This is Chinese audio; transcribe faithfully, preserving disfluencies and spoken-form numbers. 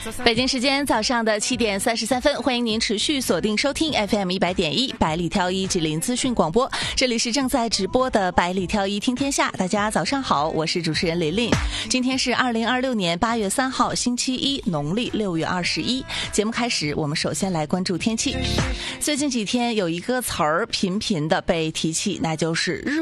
北京时间早上的七点三十三分，欢迎您持续锁定收听 F M 一百点一百里挑一吉林资讯广播，这里是正在直播的百里挑一听天下。大家早上好，我是主持人琳琳。今天是二零二六年八月三号，星期一，农历六月二十一。节目开始，我们首先来关注天气。最近几天有一个词儿频频的被提起，那就是热。